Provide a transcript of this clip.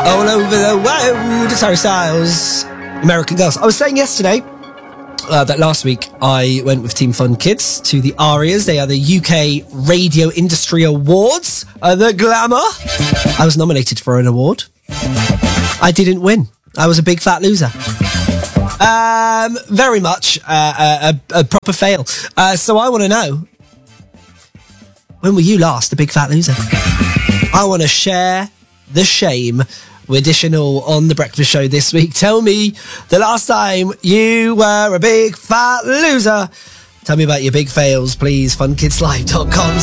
All over the world. Harry Styles, American Girls. I was saying yesterday that last week I went with Team Fun Kids to the ARIAs. They are the UK Radio Industry Awards. The Glamour. I was nominated for an award. I didn't win. I was a big fat loser. Very much a proper fail. So I want to know, when were you last a big fat loser? I want to share the shame with Additional on The Breakfast Show this week. Tell me the last time you were a big fat loser. Tell me about your big fails, please. funkidslive.com.